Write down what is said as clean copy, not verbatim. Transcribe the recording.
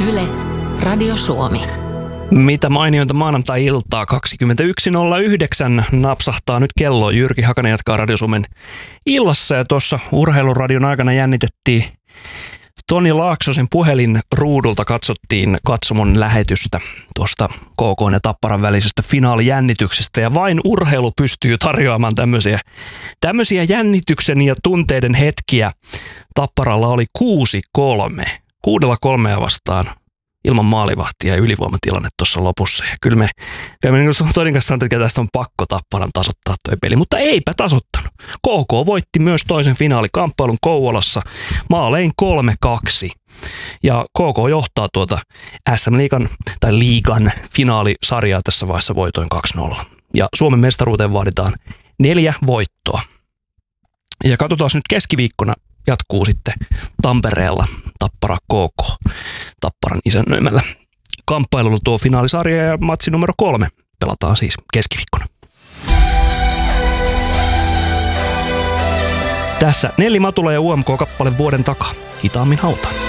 Yle, Radio Suomi. Mitä mainiointa maanantai-iltaa 21.09 napsahtaa nyt kello. Jyrki Hakanen jatkaa Radio Suomen illassa ja tuossa Urheiluradion aikana jännitettiin Toni Laaksosen puhelinruudulta katsottiin katsomon lähetystä tuosta KK ja Tapparan välisestä finaalijännityksestä. Ja vain urheilu pystyy tarjoamaan tämmöisiä jännityksen ja tunteiden hetkiä. Tapparalla oli 6-3 vastaan ilman maalivahtia ja ylivoimatilanne tuossa lopussa. Ja kyllä me niin kuin Tonin kanssa sanottiin, että tästä on pakko Tapparan tasoittaa toi peli, mutta eipä tasoittanut. KK voitti myös toisen finaalikamppailun Kouvolassa maalein 3-2. Ja KK johtaa tuota liigan finaalisarjaa tässä vaiheessa voitoin 2-0. Ja Suomen mestaruuteen vaaditaan 4 voittoa. Ja katsotaan nyt keskiviikkona jatkuu sitten Tampereella Tappara KK. Tapparan isännöimällä kamppailulla tuo finaalisarja ja matsi numero 3 pelataan siis keskiviikkona. Tässä Nelli Matula ja UMK-kappale Vuoden takaa. Hitaammin hautaan.